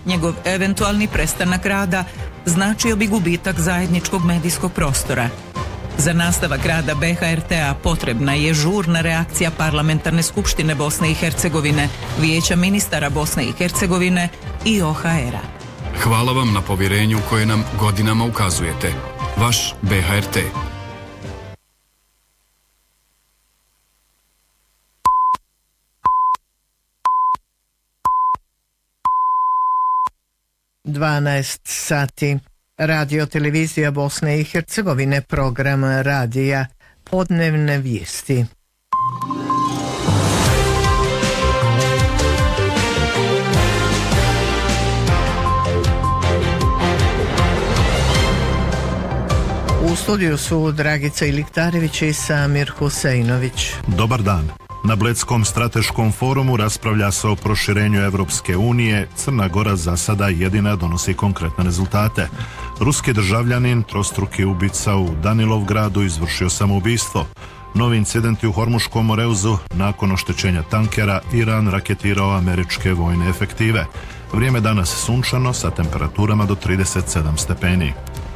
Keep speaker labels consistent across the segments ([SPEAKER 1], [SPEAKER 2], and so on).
[SPEAKER 1] Njegov eventualni prestanak rada značio bi gubitak zajedničkog medijskog prostora. Za nastavak rada BHRT-a potrebna je žurna reakcija Parlamentarne skupštine Bosne i Hercegovine, Vijeća ministara Bosne i Hercegovine i OHR-a.
[SPEAKER 2] Hvala vam na povjerenju koje nam godinama ukazujete. Vaš BHRT.
[SPEAKER 3] sati. Radio televizija Bosne i Hercegovine, program radija, podnevne vijesti. U studiju su Dragica Iliktarević i Samir Huseinović.
[SPEAKER 4] Dobar dan. Na Bledskom strateškom forumu raspravlja se o proširenju Evropske unije. Crna Gora za sada jedina donosi konkretne rezultate. Ruski državljanin, trostruki ubica u Danilovgradu, izvršio samoubistvo. Novi incidenti u Hormuškom Moreuzu, nakon oštećenja tankera, Iran raketirao američke vojne efektive. Vrijeme danas sunčano sa temperaturama do 37 stepeni.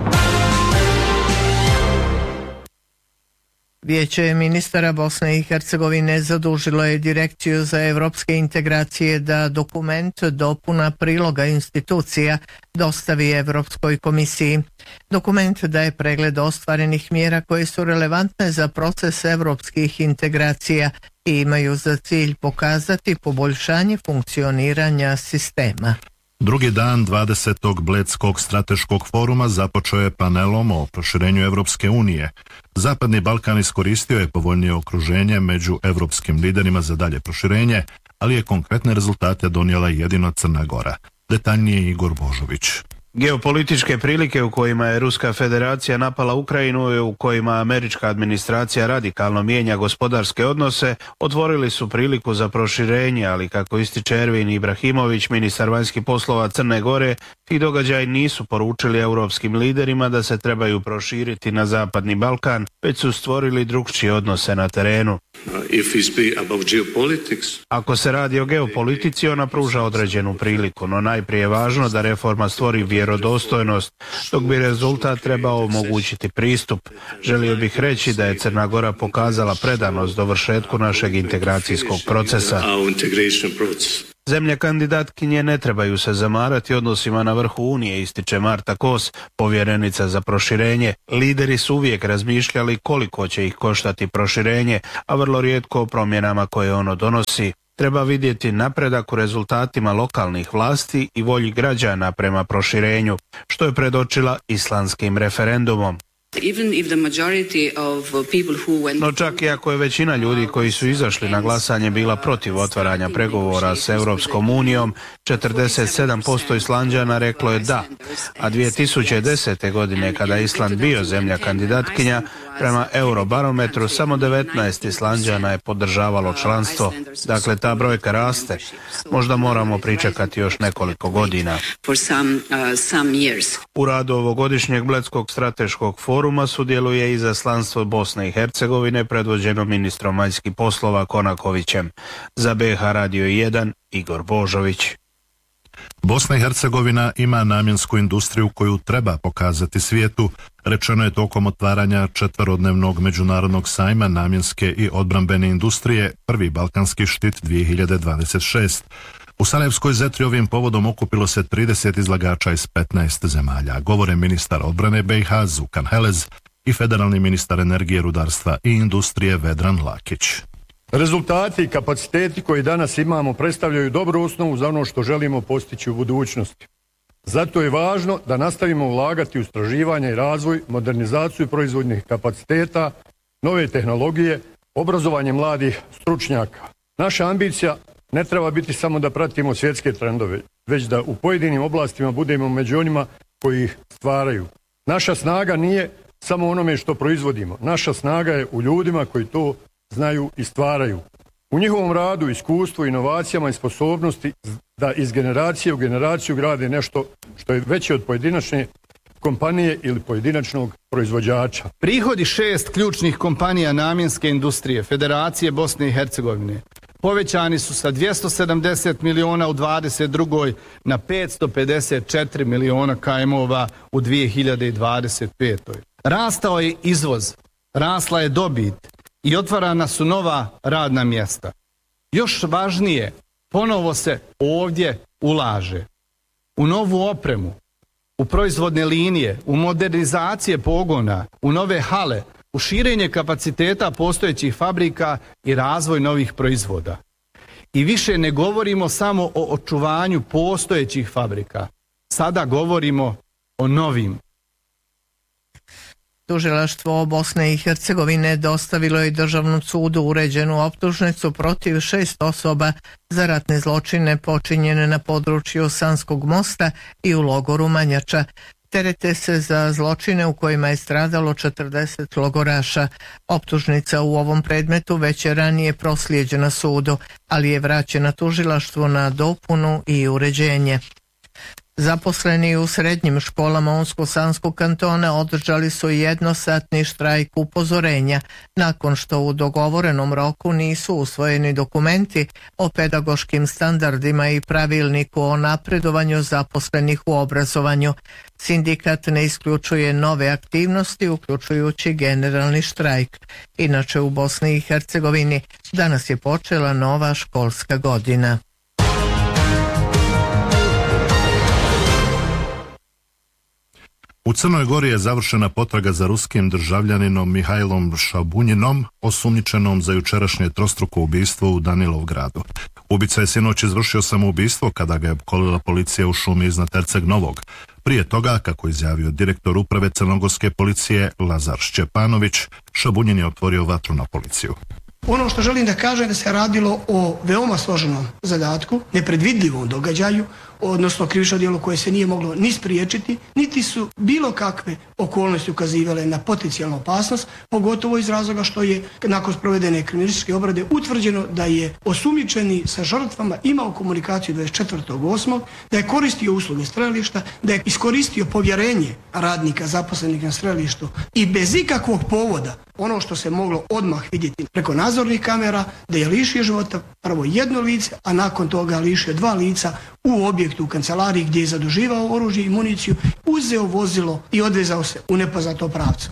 [SPEAKER 3] Vijeće ministara Bosne i Hercegovine zadužilo je Direkciju za europske integracije da dokument dopuna priloga institucija dostavi Europskoj komisiji. Dokument daje pregled ostvarenih mjera koje su relevantne za proces europskih integracija i imaju za cilj pokazati poboljšanje funkcioniranja sistema.
[SPEAKER 4] Drugi dan 20. Bledskog strateškog foruma započeo je panelom o proširenju Evropske unije. Zapadni Balkan iskoristio je povoljnije okruženje među evropskim liderima za dalje proširenje, ali je konkretne rezultate donijela jedino Crna Gora. Detaljnije Igor Božović.
[SPEAKER 5] Geopolitičke prilike u kojima je Ruska federacija napala Ukrajinu i u kojima američka administracija radikalno mijenja gospodarske odnose, otvorili su priliku za proširenje, ali kako ističe Ervin Ibrahimović, ministar vanjskih poslova Crne Gore, ti događaji nisu poručili europskim liderima da se trebaju proširiti na Zapadni Balkan, već su stvorili drukčije odnose na terenu. Ako se radi o geopolitici, ona pruža određenu priliku, no najprije je važno da reforma stvori vjerodostojnost, dok bi rezultat trebao omogućiti pristup. Želio bih reći da je Crna Gora pokazala predanost dovršetku našeg integracijskog procesa. Zemlje kandidatkinje ne trebaju se zamarati odnosima na vrhu Unije, ističe Marta Kos, povjerenica za proširenje. Lideri su uvijek razmišljali koliko će ih koštati proširenje, a vrlo rijetko o promjenama koje ono donosi. Treba vidjeti napredak u rezultatima lokalnih vlasti i volji građana prema proširenju, što je predočila islandskim referendumom. No čak i ako je većina ljudi koji su izašli na glasanje bila protiv otvaranja pregovora s Europskom unijom, 47% Islanđana reklo je da, a 2010. godine kada je Island bio zemlja kandidatkinja, prema Eurobarometru samo 19 Islanđana je podržavalo članstvo. Dakle, ta brojka raste. Možda moramo pričekati još nekoliko godina. U radu ovogodišnjeg Bledskog strateškog foruma sudjeluje i izaslanstvo Bosne i Hercegovine predvođeno ministrom vanjskih poslova Konakovićem. Za BH Radio 1 Igor Božović.
[SPEAKER 4] Bosna i Hercegovina ima namjensku industriju koju treba pokazati svijetu, rečeno je tokom otvaranja četverodnevnog međunarodnog sajma namjenske i odbrambene industrije, prvi balkanski štit 2026. U Sarajevskoj Zetri ovim povodom okupilo se 30 izlagača iz 15 zemalja, govore ministar odbrane BiH Zukan Helez i federalni ministar energije, rudarstva i industrije Vedran Lakić.
[SPEAKER 6] Rezultati i kapaciteti koji danas imamo predstavljaju dobru osnovu za ono što želimo postići u budućnosti. Zato je važno da nastavimo ulagati u istraživanje i razvoj, modernizaciju proizvodnih kapaciteta, nove tehnologije, obrazovanje mladih stručnjaka. Naša ambicija ne treba biti samo da pratimo svjetske trendove, već da u pojedinim oblastima budemo među onima koji ih stvaraju. Naša snaga nije samo onome što proizvodimo. Naša snaga je u ljudima koji to znaju i stvaraju. U njihovom radu, iskustvu, inovacijama i sposobnosti da iz generacije u generaciju grade nešto što je veće od pojedinačne kompanije ili pojedinačnog proizvođača.
[SPEAKER 7] Prihodi 6 ključnih kompanija namjenske industrije Federacije Bosne i Hercegovine povećani su sa 270 miliona u 22. na 554 miliona KM-ova u 2025. Rastao je izvoz, rasla je dobit i otvarana su nova radna mjesta. Još važnije, ponovo se ovdje ulaže u novu opremu, u proizvodne linije, u modernizacije pogona, u nove hale, u širenje kapaciteta postojećih fabrika i razvoj novih proizvoda. I više ne govorimo samo o očuvanju postojećih fabrika. Sada govorimo o novim.
[SPEAKER 3] Tužilaštvo Bosne i Hercegovine dostavilo je Državnom sudu uređenu optužnicu protiv 6 osoba za ratne zločine počinjene na području Sanskog mosta i u logoru Manjača. Terete se za zločine u kojima je stradalo 40 logoraša. Optužnica u ovom predmetu već je ranije proslijeđena sudu, ali je vraćena tužilaštvu na dopunu i uređenje. Zaposleni u srednjim školama Unsko-Sanskog kantona održali su jednosatni štrajk upozorenja nakon što u dogovorenom roku nisu usvojeni dokumenti o pedagoškim standardima i pravilniku o napredovanju zaposlenih u obrazovanju. Sindikat ne isključuje nove aktivnosti, uključujući generalni štrajk. Inače, u Bosni i Hercegovini danas je počela nova školska godina.
[SPEAKER 4] U Crnoj Gori je završena potraga za ruskim državljaninom Mihajlom Šabunjinom, osumnjičenom za jučerašnje trostruko ubistvo u Danilovgradu. Ubica je sinoć izvršio samoubistvo kada ga je opkolila policija u šumi iznad Erceg Novog. Prije toga, kako je izjavio direktor uprave crnogorske policije Lazar Šćepanović, Šabunjin je otvorio vatru na policiju.
[SPEAKER 8] Ono što želim da kažem da se radilo o veoma složenom zadatku, nepredvidljivom događaju, odnosno krivično djelo koje se nije moglo ni spriječiti, niti su bilo kakve okolnosti ukazivale na potencijalnu opasnost, pogotovo iz razloga što je nakon provedene kriminalističke obrade utvrđeno da je osumnjičeni sa žrtvama imao komunikaciju 24.8., da je koristio usluge strelišta, da je iskoristio povjerenje radnika zaposlenih na strelištu i bez ikakvog povoda, ono što se moglo odmah vidjeti preko nadzornih kamera, da je lišio života prvo jedno lice, a nakon toga lišio 2 lica u objektu u kancelariji gdje je zaduživao oružje i municiju, uzeo vozilo i odvezao se u nepoznato pravcu.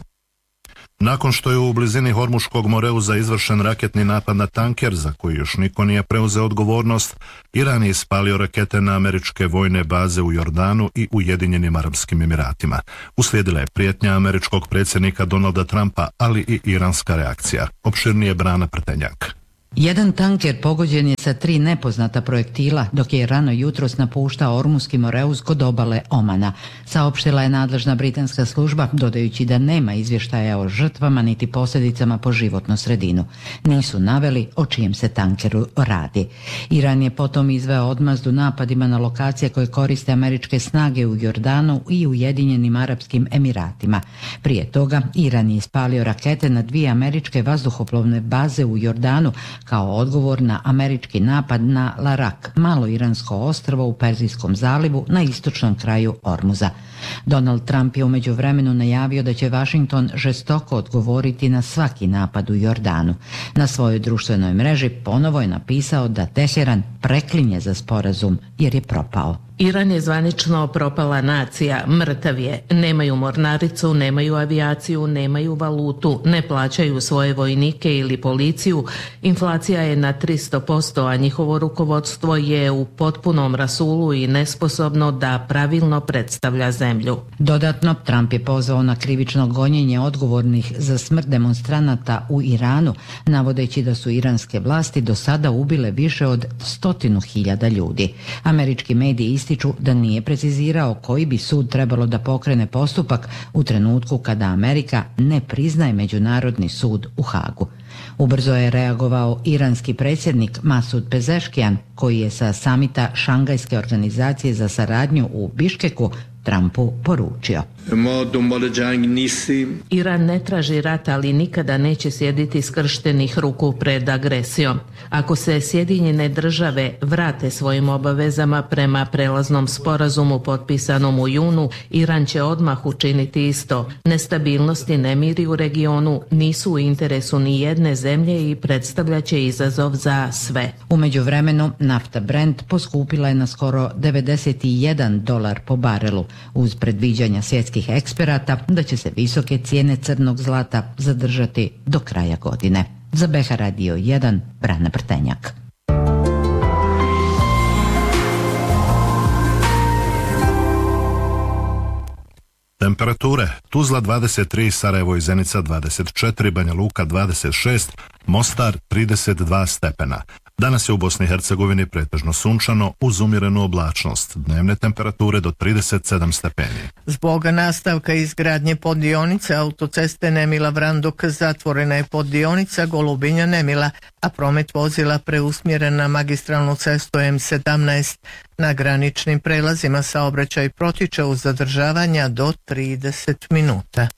[SPEAKER 4] Nakon što je u blizini Hormuškog Moreuza izvršen raketni napad na tanker za koji još niko nije preuzeo odgovornost, Iran je ispalio rakete na američke vojne baze u Jordanu i Ujedinjenim Arapskim Emiratima. Uslijedila je prijetnja američkog predsjednika Donalda Trumpa, ali i iranska reakcija. Opširnije Brana Prtenjak.
[SPEAKER 9] Jedan tanker pogođen je sa 3 nepoznata projektila dok je rano jutros napuštao Ormuski Moreuz kod obale Omana. Saopštila je nadležna britanska služba, dodajući da nema izvještaja o žrtvama niti posljedicama po životnu sredinu. Nisu naveli o čijem se tankeru radi. Iran je potom izveo odmazdu napadima na lokacije koje koriste američke snage u Jordanu i Ujedinjenim Arapskim Emiratima. Prije toga Iran je ispalio rakete na 2 američke vazduhoplovne baze u Jordanu kao odgovor na američki napad na Larak, malo iransko ostrvo u Perzijskom zalivu na istočnom kraju Ormuza. Donald Trump je u međuvremenu najavio da će Washington žestoko odgovoriti na svaki napad u Jordanu. Na svojoj društvenoj mreži ponovo je napisao da Teheran preklinje za sporazum jer je propao.
[SPEAKER 10] Iran je zvanično propala nacija, mrtav je, nemaju mornaricu, nemaju avijaciju, nemaju valutu, ne plaćaju svoje vojnike ili policiju, inflacija je na 300%, a njihovo rukovodstvo je u potpunom rasulu i nesposobno da pravilno predstavlja zemlju.
[SPEAKER 9] Dodatno, Trump je pozvao na krivično gonjenje odgovornih za smrt demonstranata u Iranu, navodeći da su iranske vlasti do sada ubile više od 100.000 ljudi. Američki mediji ističu da nije precizirao koji bi sud trebalo da pokrene postupak u trenutku kada Amerika ne priznaje Međunarodni sud u Hagu. Ubrzo je reagovao iranski predsjednik Masud Pezeškijan, koji je sa samita Šangajske organizacije za saradnju u Biškeku Trumpu poručio:
[SPEAKER 10] Iran ne traži rat, ali nikada neće sjediti skrštenih ruku pred agresijom. Ako se Sjedinjene države vrate svojim obavezama prema prelaznom sporazumu potpisanom u junu, Iran će odmah učiniti isto. Nestabilnost i nemiri u regionu nisu u interesu ni jedne susjedne zemlje i predstavljaće izazov za sve.
[SPEAKER 9] U međuvremenu nafta Brent poskupila je na skoro $91 po barelu, uz predviđanja svjetskih eksperata da će se visoke cijene crnog zlata zadržati do kraja godine. Za BH Radio 1, Brana Prtenjak.
[SPEAKER 4] Temperature: Tuzla 23, Sarajevo i Zenica 24, Banja Luka 26, Mostar 32 stepena. Danas je u Bosni i Hercegovini pretežno sunčano uz umjerenu oblačnost. Dnevne temperature do 37 stepeni.
[SPEAKER 3] Zbog nastavka izgradnje poddionice autoceste Nemila-Vranduk zatvorena je poddionica Golubinja-Nemila, a promet vozila preusmjeren na magistralnu cestu M17. Na graničnim prelazima saobraćaj protiče uz zadržavanja do 30 minuta.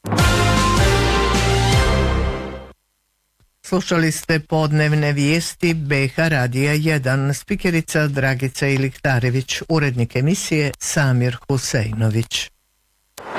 [SPEAKER 3] Slušali ste podnevne vijesti BH Radija 1, spikerica Dragica Iliktarević, urednik emisije Samir Husejnović.